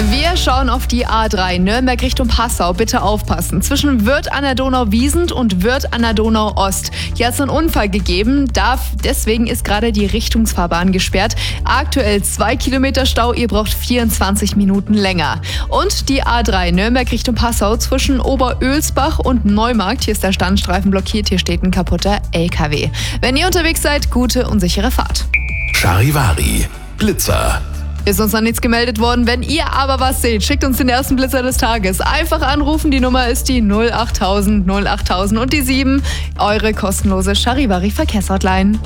Wir schauen auf die A3 Nürnberg Richtung Passau. Bitte aufpassen. Zwischen Wörth an der Donau-Wiesent und Wörth an der Donau-Ost. Hier hat es einen Unfall gegeben. Deswegen ist gerade die Richtungsfahrbahn gesperrt. Aktuell 2 Kilometer Stau. Ihr braucht 24 Minuten länger. Und die A3 Nürnberg Richtung Passau zwischen Oberölsbach und Neumarkt. Hier ist der Standstreifen blockiert. Hier steht ein kaputter LKW. Wenn ihr unterwegs seid, gute und sichere Fahrt. Charivari, Blitzer. Ist uns noch nichts gemeldet worden. Wenn ihr aber was seht, schickt uns den ersten Blitzer des Tages. Einfach anrufen, die Nummer ist die 08000 08000 und die 7, eure kostenlose Charivari Verkehrshotline.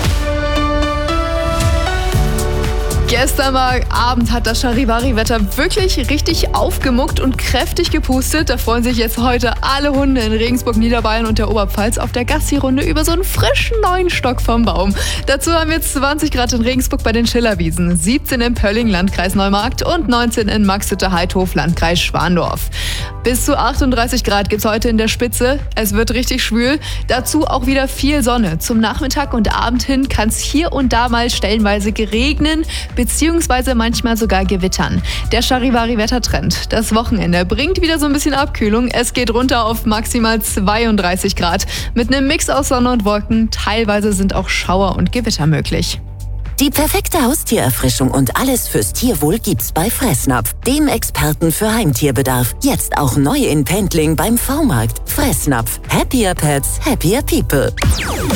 Gestern Abend hat das Charivari-Wetter wirklich richtig aufgemuckt und kräftig gepustet. Da freuen sich jetzt heute alle Hunde in Regensburg, Niederbayern und der Oberpfalz auf der Gassi-Runde über so einen frischen neuen Stock vom Baum. Dazu haben wir 20 Grad in Regensburg bei den Schillerwiesen, 17 in Pölling, Landkreis Neumarkt und 19 in Maxhütte-Heidhof, Landkreis Schwandorf. Bis zu 38 Grad gibt's heute in der Spitze. Es wird richtig schwül. Dazu auch wieder viel Sonne. Zum Nachmittag und Abend hin kann es hier und da mal stellenweise geregnen, beziehungsweise manchmal sogar gewittern. Der Charivari-Wettertrend. Das Wochenende bringt wieder so ein bisschen Abkühlung. Es geht runter auf maximal 32 Grad. Mit einem Mix aus Sonne und Wolken. Teilweise sind auch Schauer und Gewitter möglich. Die perfekte Haustiererfrischung und alles fürs Tierwohl gibt's bei Fressnapf, dem Experten für Heimtierbedarf. Jetzt auch neu in Pendling beim V-Markt. Fressnapf. Happier Pets, happier people.